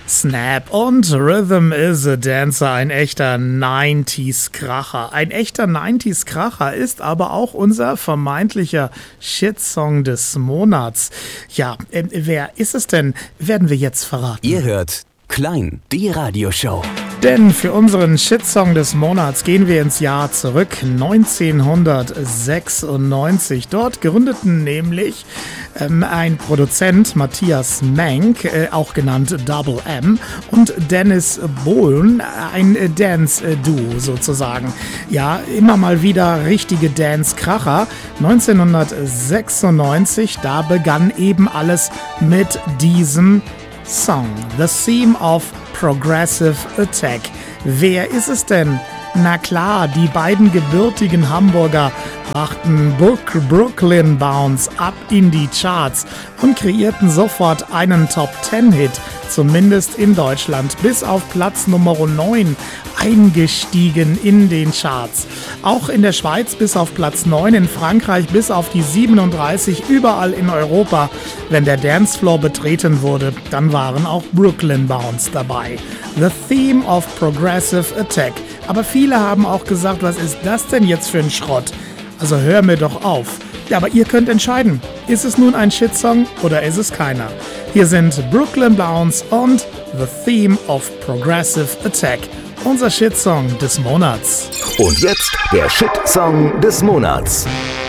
Snap und Rhythm is a Dancer, ein echter 90s-Kracher. Ein echter 90s-Kracher ist aber auch unser vermeintlicher Shitsong des Monats. Ja, wer ist es denn? Werden wir jetzt verraten. Ihr hört Klein, die Radioshow. Denn für unseren Shitsong des Monats gehen wir ins Jahr zurück, 1996. Dort gründeten nämlich ein Produzent, Matthias Menk, auch genannt Double M, und Dennis Bohlen, ein Dance-Duo sozusagen. Ja, immer mal wieder richtige Dance-Kracher. 1996, da begann eben alles mit diesem Song, The Theme of Progressive Attack. Wer ist es denn? Na klar, die beiden gebürtigen Hamburger brachten Brooklyn Bounce ab in die Charts und kreierten sofort einen Top-10-Hit, zumindest in Deutschland, bis auf Platz Nummer 9 eingestiegen in den Charts. Auch in der Schweiz bis auf Platz 9, in Frankreich bis auf die 37, überall in Europa. Wenn der Dancefloor betreten wurde, dann waren auch Brooklyn Bounce dabei. The Theme of Progressive Attack. Aber viele haben auch gesagt, was ist das denn jetzt für ein Schrott? Also hör mir doch auf. Ja, aber ihr könnt entscheiden, ist es nun ein Shitsong oder ist es keiner? Hier sind Brooklyn Bounce und The Theme of Progressive Attack. Unser Shitsong des Monats. Und jetzt der Shitsong des Monats.